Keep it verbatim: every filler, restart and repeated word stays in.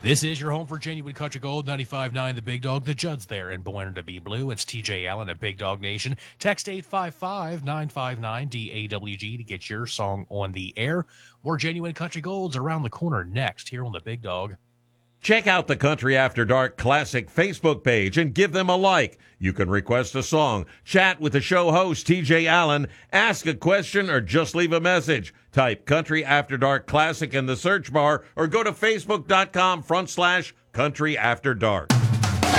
This is your home for genuine country gold, ninety-five point nine The Big Dog. The Judd's there in Buena to be Blue. It's T J Allen at Big Dog Nation. Text eight five five, nine five nine, D A W G to get your song on the air. More genuine country golds around the corner next here on The Big Dog. Check out the Country After Dark Classic Facebook page and give them a like. You can request a song, chat with the show host, T J Allen, ask a question, or just leave a message. Type Country After Dark Classic in the search bar or go to facebook.com front slash Country After Dark.